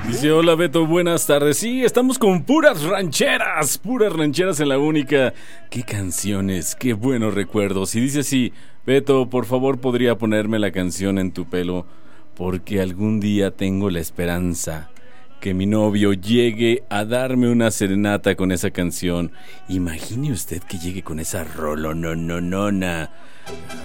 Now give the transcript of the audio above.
Dice, hola Beto, buenas tardes. Sí, estamos con puras rancheras en la única. Qué canciones, qué buenos recuerdos. Y dice así, Beto, por favor podría ponerme la canción En tu pelo, porque algún día tengo la esperanza que mi novio llegue a darme una serenata con esa canción. Imagine usted que llegue con esa rolononona.